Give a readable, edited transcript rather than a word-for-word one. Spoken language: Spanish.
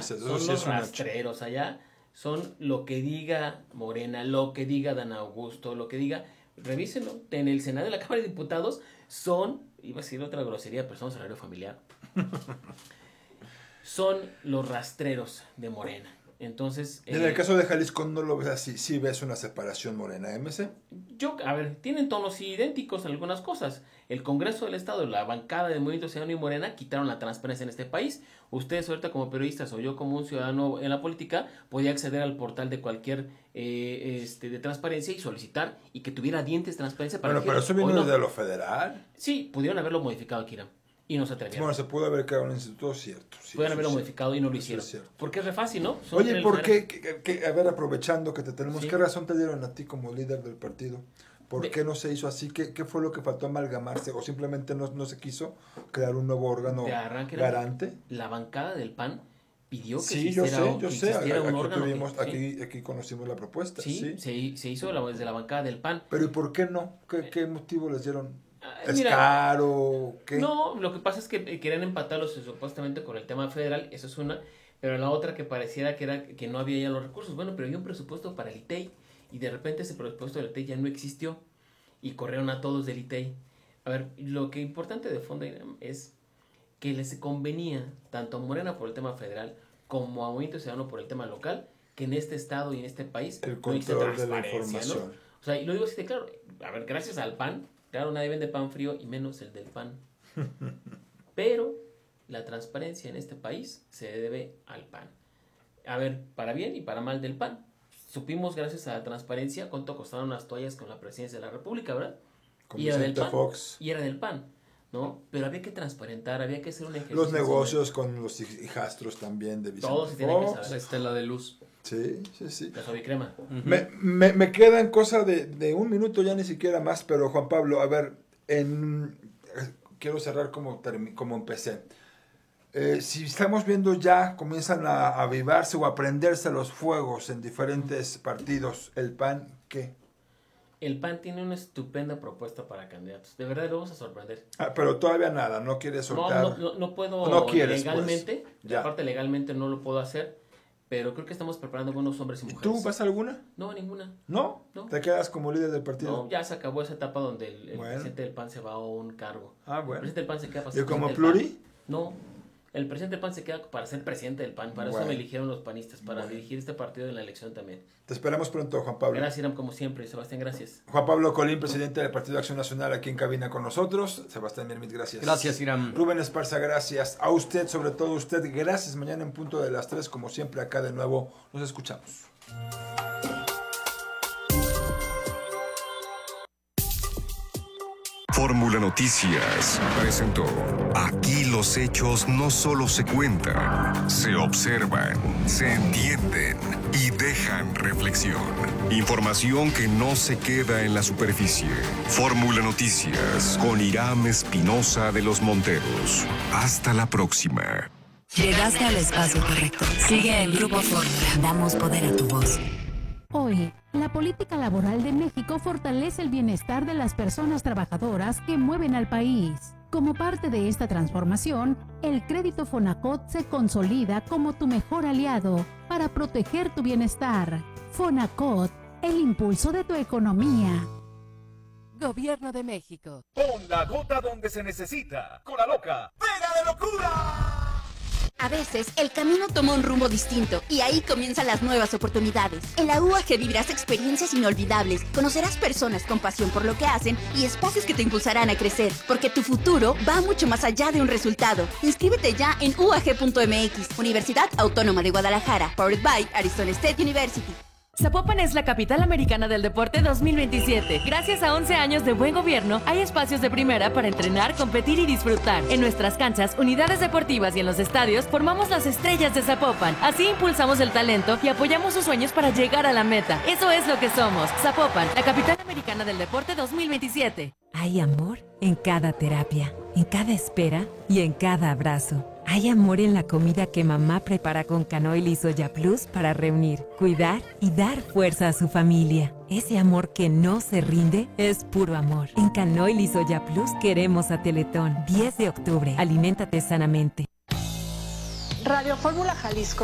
meses. Eso son sí los es un hecho. rastreros allá, son lo que diga Morena, lo que diga Dan Augusto, lo que diga, revísenlo, en el Senado y la Cámara de Diputados son, iba a decir otra grosería, pero somos horario familiar, son los rastreros de Morena. Entonces, En el caso de Jalisco no lo ves así, sí ves una separación Morena-MC. a ver, tienen tonos idénticos en algunas cosas. El Congreso del Estado, la bancada de Movimiento Ciudadano y Morena quitaron la transparencia en este país. Ustedes ahorita como periodistas o yo como un ciudadano en la política podía acceder al portal de cualquier de transparencia y solicitar y que tuviera dientes de transparencia para Bueno, que pero eso vino hoy no. desde lo federal. Sí, pudieron haberlo modificado, Kiram, y no se atrevieron. Bueno, se pudo haber creado un instituto, cierto. Sí, Pudieron eso haberlo es modificado y no lo Eso hicieron. es cierto. Porque es re fácil, ¿no? Solo Oye, tienen ¿por el qué? A ver, aprovechando que te tenemos, Sí. ¿qué razón te dieron a ti como líder del partido? ¿Por De- qué no se hizo así? ¿Qué fue lo que faltó amalgamarse? ¿O simplemente no se quiso crear un nuevo órgano de arranque, garante? la bancada del PAN pidió que Sí, yo existiera, sé. existiera un Aquí órgano. tuvimos, ¿sí? aquí conocimos la propuesta. Sí, Sí. se hizo desde la bancada del PAN. Pero ¿y por qué no? ¿Qué motivo les dieron? ¿Es Mira, caro? ¿Qué? no, lo que pasa es que querían empatarlos supuestamente con el tema federal, eso es una, pero la otra que pareciera que era que no había ya los recursos. Bueno, pero había un presupuesto para el ITEI y de repente ese presupuesto del ITEI ya no existió y corrieron a todos del ITEI. A ver, lo que importante de fondo es que les convenía tanto a Morena por el tema federal como a Movimiento Ciudadano por el tema local, que en este estado y en este país El no existe control de la transparencia, información. ¿no? O sea, y lo digo así de claro, a ver, gracias al PAN, claro, nadie vende pan frío y menos el del PAN. Pero la transparencia en este país se debe al PAN. A ver, para bien y para mal del PAN. Supimos, gracias a la transparencia, cuánto costaron las toallas con la presidencia de la República, ¿verdad? Con Y era del Vicente PAN. Fox. Y era del PAN, ¿no? Pero había que transparentar, había que hacer un ejercicio. Los negocios con los hijastros también de Vicente Todo se tiene que Fox. saber. Estela de luz. Sí. La suavicrema. Me quedan cosas de un minuto, ya ni siquiera más, pero Juan Pablo, a ver, quiero cerrar como empecé. Si estamos viendo ya, comienzan a avivarse o a prenderse los fuegos en diferentes partidos, el PAN, ¿qué? El PAN tiene una estupenda propuesta para candidatos. De verdad, lo vamos a sorprender. Pero todavía nada, no quiere soltar. No puedo No quieres, legalmente. pues. Ya. Aparte, legalmente no lo puedo hacer. Pero creo que estamos preparando buenos hombres y ¿Y mujeres. tú vas a alguna? No, ninguna. ¿No? No. ¿Te quedas como líder del partido? No, ya se acabó esa etapa donde el Bueno. presidente del PAN se va a un cargo. Ah, El bueno. presidente del PAN se queda para ¿Y ser como presidente del pluri? PAN. No. El presidente del PAN se queda para ser presidente del PAN. Para eso Bueno. me eligieron los panistas, para Bueno. dirigir este partido en la elección también. Te esperamos pronto, Juan Pablo. Gracias, Iram, como siempre. Sebastián, gracias. Juan Pablo Colín, presidente del Partido de Acción Nacional, aquí en cabina con nosotros. Sebastián Miermit, gracias. Gracias, Iram. Rubén Esparza, gracias. A usted, sobre todo a usted, gracias. Mañana en punto de las 3, como siempre, acá de nuevo nos escuchamos. Fórmula Noticias presentó. Aquí los hechos no solo se cuentan, se observan, se entienden y dejan reflexión. Información que no se queda en la superficie. Fórmula Noticias con Iram Espinosa de los Monteros. Hasta la próxima. Llegaste al espacio correcto. Sigue el Grupo Fórmula. Damos poder a tu voz. Hoy, la política laboral de México fortalece el bienestar de las personas trabajadoras que mueven al país. Como parte de esta transformación, el crédito Fonacot se consolida como tu mejor aliado para proteger tu bienestar. Fonacot, el impulso de tu economía. Gobierno de México. Pon la gota donde se necesita. Con la loca. ¡Pega de locura! A veces, el camino toma un rumbo distinto y ahí comienzan las nuevas oportunidades. En la UAG vivirás experiencias inolvidables, conocerás personas con pasión por lo que hacen y espacios que te impulsarán a crecer, porque tu futuro va mucho más allá de un resultado. Inscríbete ya en uag.mx, Universidad Autónoma de Guadalajara, powered by Arizona State University. Zapopan es la capital americana del deporte 2027. Gracias a 11 años de buen gobierno, hay espacios de primera para entrenar, competir y disfrutar. En nuestras canchas, unidades deportivas y en los estadios, formamos las estrellas de Zapopan. Así impulsamos el talento y apoyamos sus sueños para llegar a la meta. Eso es lo que somos. Zapopan, la capital americana del deporte 2027. Hay amor en cada terapia, en cada espera y en cada abrazo. Hay amor en la comida que mamá prepara con Canoil y Soya Plus para reunir, cuidar y dar fuerza a su familia. Ese amor que no se rinde es puro amor. En Canoil y Soya Plus queremos a Teletón. 10 de octubre. Aliméntate sanamente. Radio Fórmula Jalisco